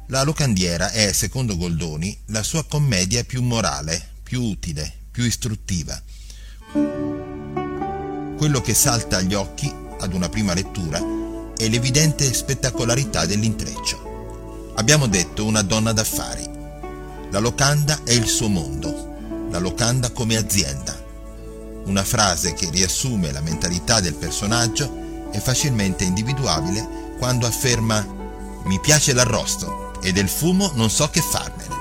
La locandiera è, secondo Goldoni, la sua commedia più morale, più utile, più istruttiva. Quello che salta agli occhi ad una prima lettura è l'evidente spettacolarità dell'intreccio. Abbiamo detto una donna d'affari. La locanda è il suo mondo, la locanda come azienda. Una frase che riassume la mentalità del personaggio è facilmente individuabile quando afferma: mi piace l'arrosto e del fumo non so che farmene.